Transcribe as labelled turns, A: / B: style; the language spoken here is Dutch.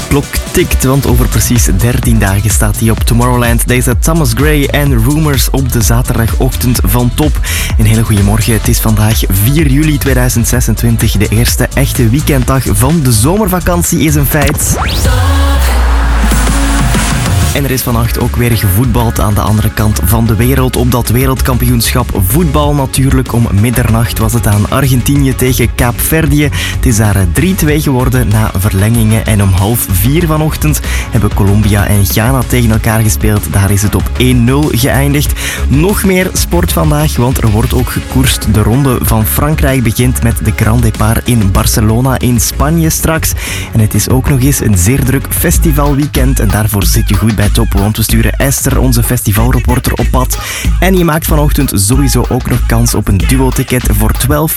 A: klok tikt, want over precies 13 dagen staat hij op Tomorrowland. Deze Thomas Gray en Rumors op de zaterdagochtend van Top. Een hele goede morgen. Het is vandaag 4 juli 2026. De eerste echte weekenddag van de zomervakantie is een feit. En er is vannacht ook weer gevoetbald aan de andere kant van de wereld. Op dat wereldkampioenschap voetbal natuurlijk. Om middernacht was het aan Argentinië tegen Kaapverdië. Het is daar 3-2 geworden na verlengingen. En om 3:30 vanochtend hebben Colombia en Ghana tegen elkaar gespeeld. Daar is het op 1-0 geëindigd. Nog meer sport vandaag, want er wordt ook gekoerst. De ronde van Frankrijk begint met de Grand Départ in Barcelona in Spanje straks. En het is ook nog eens een zeer druk festivalweekend. En daarvoor zit je goed bij Top, want we sturen Esther, onze festivalreporter, op pad. En je maakt vanochtend sowieso ook nog kans op een duo-ticket voor 12